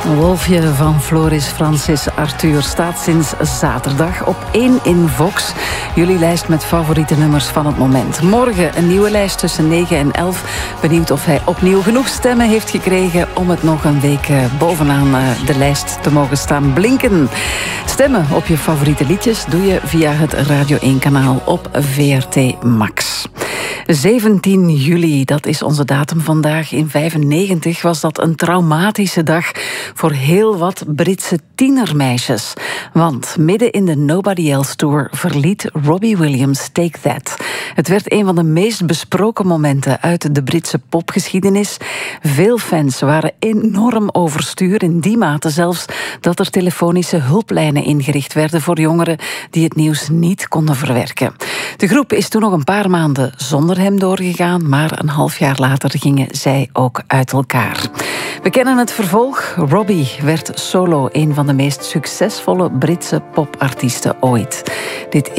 Wolfje van Floris Francis Arthur staat sinds zaterdag op 1 in Vox. Jullie lijst met favoriete nummers van het moment. Morgen een nieuwe lijst tussen 9 en 11. Benieuwd of hij opnieuw genoeg stemmen heeft gekregen om het nog een week bovenaan de lijst te mogen staan blinken. Stemmen op je favoriete liedjes doe je via het Radio 1-kanaal op VRT Max. 17 juli, dat is onze datum vandaag. In 1995 was dat een traumatische dag voor heel wat Britse tienermeisjes. Want midden in de Nobody Else Tour verliet Robbie Williams Take That. Het werd een van de meest besproken momenten uit de Britse popgeschiedenis. Veel fans waren enorm overstuur, in die mate zelfs dat er telefonische hulplijnen ingericht werden voor jongeren die het nieuws niet konden verwerken. De groep is toen nog een paar maanden zonder hem doorgegaan, maar een half jaar later gingen zij ook uit elkaar. We kennen het vervolg. Robbie werd solo een van de meest succesvolle Britse popartiesten ooit. Dit